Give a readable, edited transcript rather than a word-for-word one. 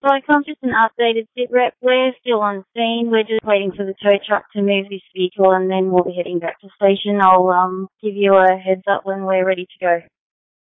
Cyclone, just an updated sit rep. We're still on scene. We're just waiting for the tow truck to move this vehicle and then we'll be heading back to station. I'll give you a heads up when we're ready to go.